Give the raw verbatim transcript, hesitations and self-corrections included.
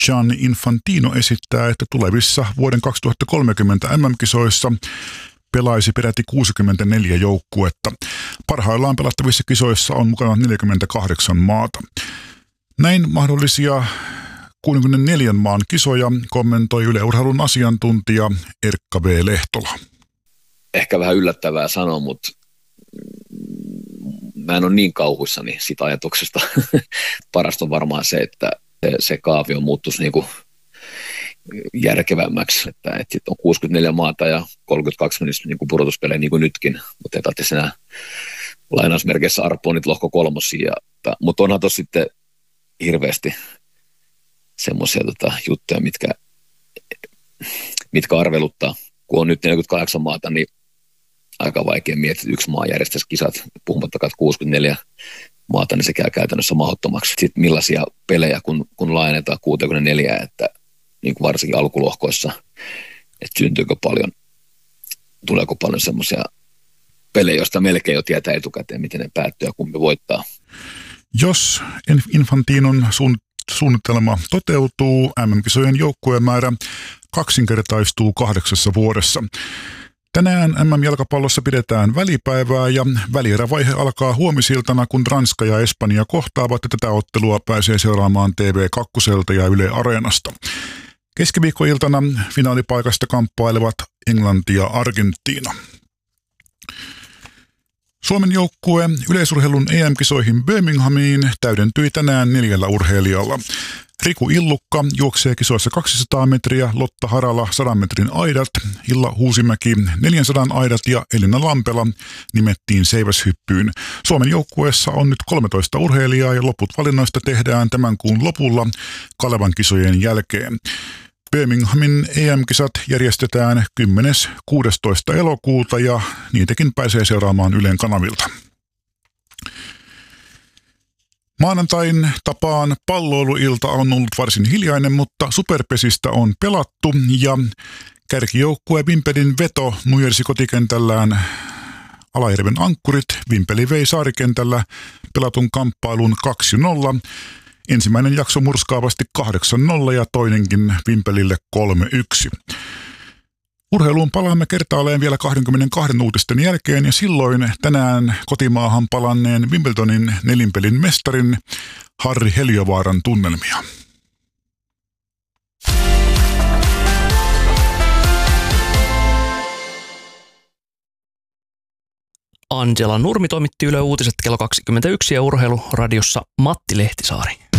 Gianni Infantino esittää, että tulevissa vuoden kaksituhattakolmekymmentä M M-kisoissa pelaisi peräti kuusikymmentäneljä joukkuetta. Parhaillaan pelattavissa kisoissa on mukana neljäkymmentäkahdeksan maata. Näin mahdollisia kuusikymmentäneljän maan kisoja kommentoi Yle Urheilun asiantuntija Erkka V. Lehtola. Ehkä vähän yllättävää sanoa, mutta mä en ole niin kauhuissani siitä ajatuksesta. Parasta on varmaan se, että se kaavio muuttuisi niin kuin järkevämmäksi, että, että on kuusikymmentäneljä maata ja kolmekymmentäkaksi menisi niin kuin pudotuspelejä niin kuin nytkin, mutta ei tarvitse enää lainausmerkeissä arpoa niitä lohko kolmosia. Mutta onhan tuossa sitten hirveästi semmoisia tota, juttuja, mitkä, mitkä arveluttaa. Kun on nyt neljäkymmentäkahdeksan maata, niin aika vaikea miettiä, että yksi maa järjestäisi kisat, puhumattakaan kuusikymmentäneljä maata, niin se käy käytännössä mahdottomaksi. Sitten millaisia pelejä, kun, kun laajennetaan kuusikymmentäneljä, että niin kuin varsinkin alkulohkoissa, että syntyykö paljon, tuleeko paljon semmoisia pelejä, joista melkein jo tietää etukäteen, miten ne päättyy ja kumpi voittaa. Jos Infantinon suunnitelma toteutuu, M M-kisojen joukkuemäärä kaksinkertaistuu kahdeksassa vuodessa. Tänään M M-jalkapallossa pidetään välipäivää ja välierävaihe alkaa huomisiltana, kun Ranska ja Espanja kohtaavat, ja tätä ottelua pääsee seuraamaan T V kaksi ja Yle Areenasta. Keskiviikkoiltana finaalipaikasta kamppailevat Englanti ja Argentiina. Suomen joukkue yleisurheilun E M-kisoihin Birminghamiin täydentyi tänään neljällä urheilijalla. Riku Illukka juoksee kisoissa kaksisataa metriä, Lotta Harala sadan metrin aidat, Hilla Huusimäki neljänsadan aidat ja Elina Lampela nimettiin seiväshyppyyn. Suomen joukkueessa on nyt kolmetoista urheilijaa ja loput valinnoista tehdään tämän kuun lopulla Kalevan kisojen jälkeen. Birminghamin E M-kisat järjestetään kymmenes kuudestoista elokuuta ja niitäkin pääsee seuraamaan Ylen kanavilta. Maanantain tapaan palloiluilta on ollut varsin hiljainen, mutta superpesistä on pelattu ja kärkijoukkue Vimpelin veto nujersi kotikentällään Alajärven Ankkurit. Vimpeli vei saarikentällä pelatun kamppailun kaksi nolla. Ensimmäinen jakso murskaavasti kahdeksan nolla ja toinenkin Vimpelille kolme yksi. Urheiluun palaamme kertaalleen vielä kaksikymmentäkaksi uutisten jälkeen ja silloin tänään kotimaahan palanneen Wimbledonin nelinpelin mestarin Harri Heliövaaran tunnelmia. Angela Nurmi toimitti Yle Uutiset kello kaksikymmentäyksi ja Urheiluradiossa Matti Lehtisaari.